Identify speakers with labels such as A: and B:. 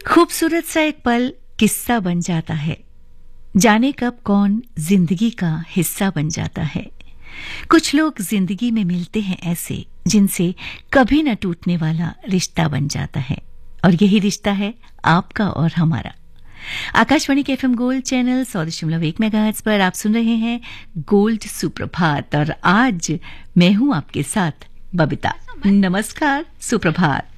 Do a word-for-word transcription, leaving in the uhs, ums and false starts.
A: खूबसूरत सा एक पल किस्सा बन जाता है, जाने कब कौन जिंदगी का हिस्सा बन जाता है। कुछ लोग जिंदगी में मिलते हैं ऐसे जिनसे कभी न टूटने वाला रिश्ता बन जाता है, और यही रिश्ता है आपका और हमारा। आकाशवाणी के एफएम गोल्ड चैनल सौ दशमलव एक मेगाहर्ट्ज पर आप सुन रहे हैं गोल्ड सुप्रभात, और आज मैं हूं आपके साथ बबीता। नमस्कार, सुप्रभात।